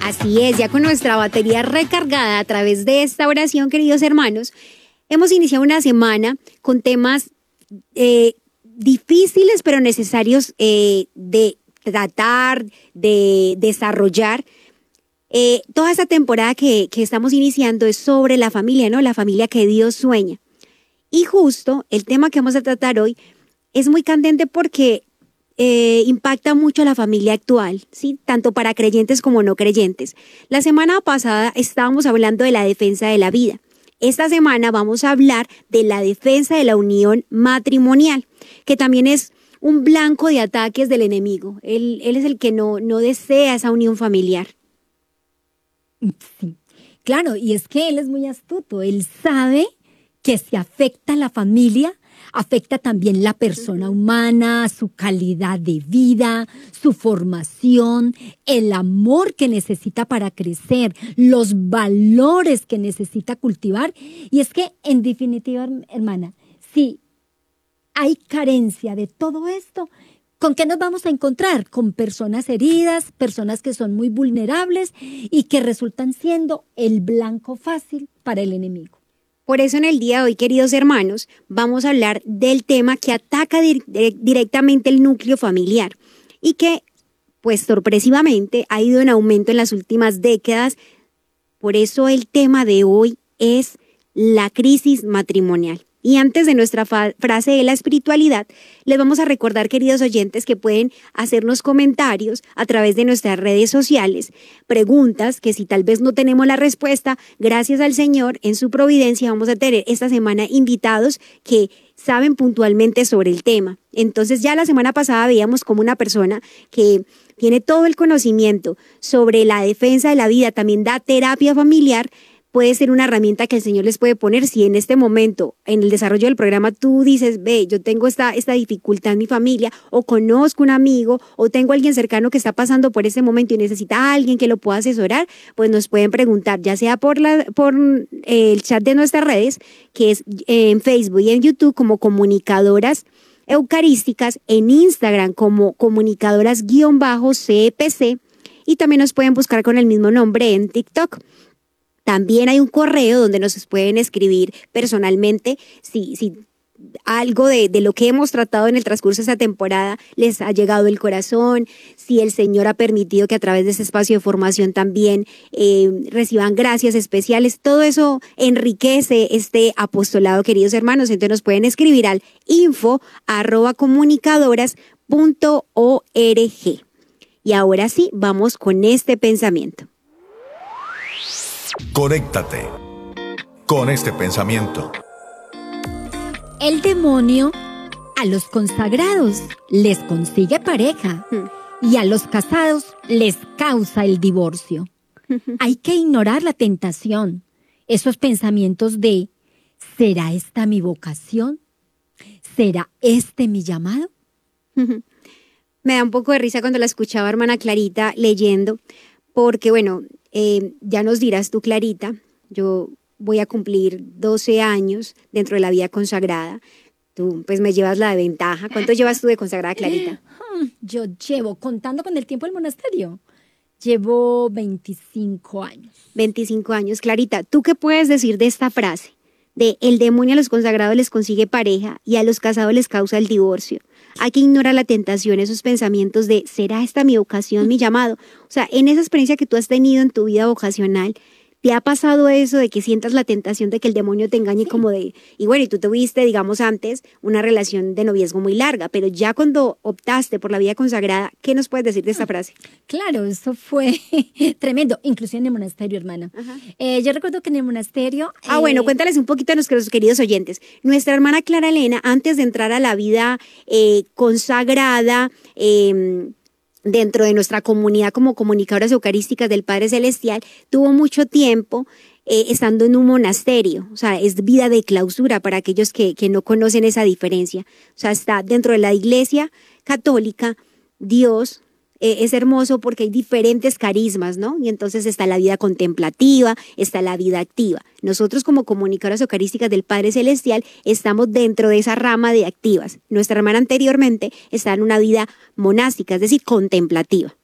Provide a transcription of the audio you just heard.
Así es, ya con nuestra batería recargada a través de esta oración, queridos hermanos, hemos iniciado una semana con temas difíciles pero necesarios de tratar, de desarrollar. Toda esta temporada que estamos iniciando es sobre la familia, ¿no? La familia que Dios sueña. Y justo el tema que vamos a tratar hoy es muy candente porque impacta mucho a la familia actual, ¿sí? Tanto para creyentes como no creyentes. La semana pasada estábamos hablando de la defensa de la vida. Esta semana vamos a hablar de la defensa de la unión matrimonial, que también es un blanco de ataques del enemigo. Él es el que no desea esa unión familiar. Sí, claro, y es que él es muy astuto. Él sabe que si afecta a la familia, afecta también la persona humana, su calidad de vida, su formación, el amor que necesita para crecer, los valores que necesita cultivar. Y es que, en definitiva, hermana, si hay carencia de todo esto, ¿con qué nos vamos a encontrar? Con personas heridas, personas que son muy vulnerables y que resultan siendo el blanco fácil para el enemigo. Por eso en el día de hoy, queridos hermanos, vamos a hablar del tema que ataca directamente el núcleo familiar y que, pues sorpresivamente, ha ido en aumento en las últimas décadas. Por eso el tema de hoy es la crisis matrimonial. Y antes de nuestra frase de la espiritualidad, les vamos a recordar, queridos oyentes, que pueden hacernos comentarios a través de nuestras redes sociales, preguntas que si tal vez no tenemos la respuesta, gracias al Señor, en su providencia vamos a tener esta semana invitados que saben puntualmente sobre el tema. Entonces ya la semana pasada veíamos como una persona que tiene todo el conocimiento sobre la defensa de la vida, también da terapia familiar, puede ser una herramienta que el Señor les puede poner. Si en este momento, en el desarrollo del programa, tú dices, ve, yo tengo esta dificultad en mi familia, o conozco un amigo, o tengo a alguien cercano que está pasando por ese momento y necesita a alguien que lo pueda asesorar, pues nos pueden preguntar, ya sea por el chat de nuestras redes, que es en Facebook y en YouTube como Comunicadoras Eucarísticas, en Instagram como Comunicadoras_CEPC, y también nos pueden buscar con el mismo nombre en TikTok. También hay un correo donde nos pueden escribir personalmente si algo de lo que hemos tratado en el transcurso de esta temporada les ha llegado el corazón, si el Señor ha permitido que a través de ese espacio de formación también reciban gracias especiales. Todo eso enriquece este apostolado, queridos hermanos. Entonces nos pueden escribir al info@comunicadoras.org. Y ahora sí, vamos con este pensamiento. Conéctate con este pensamiento. El demonio a los consagrados les consigue pareja y a los casados les causa el divorcio. Hay que ignorar la tentación, esos pensamientos de ¿será esta mi vocación? ¿Será este mi llamado? Me da un poco de risa cuando la escuchaba hermana Clarita leyendo, porque bueno, ya nos dirás tú, Clarita, yo voy a cumplir 12 años dentro de la vida consagrada. Tú pues me llevas la de ventaja. ¿Cuánto llevas tú de consagrada, Clarita? Yo llevo, contando con el tiempo del monasterio, llevo 25 años. 25 años. Clarita, ¿tú qué puedes decir de esta frase? De el demonio a los consagrados les consigue pareja y a los casados les causa el divorcio. Hay que ignorar la tentación, esos pensamientos de ¿será esta mi vocación, mi llamado? O sea, en esa experiencia que tú has tenido en tu vida vocacional, ¿te ha pasado eso de que sientas la tentación de que el demonio te engañe como de... Y bueno, y tú tuviste, digamos antes, una relación de noviazgo muy larga, pero ya cuando optaste por la vida consagrada, ¿qué nos puedes decir de esta frase? Claro, eso fue tremendo, inclusive en el monasterio, hermana. Yo recuerdo que en el monasterio... Bueno, cuéntales un poquito a nuestros queridos oyentes. Nuestra hermana Clara Elena, antes de entrar a la vida consagrada, dentro de nuestra comunidad como comunicadoras eucarísticas del Padre Celestial, tuvo mucho tiempo estando en un monasterio. O sea, es vida de clausura para aquellos que no conocen esa diferencia. O sea, está dentro de la Iglesia Católica, Dios es hermoso porque hay diferentes carismas, ¿no? Y entonces está la vida contemplativa, está la vida activa. Nosotros como comunicadoras eucarísticas del Padre Celestial estamos dentro de esa rama de activas. Nuestra hermana anteriormente estaba en una vida monástica, es decir, contemplativa.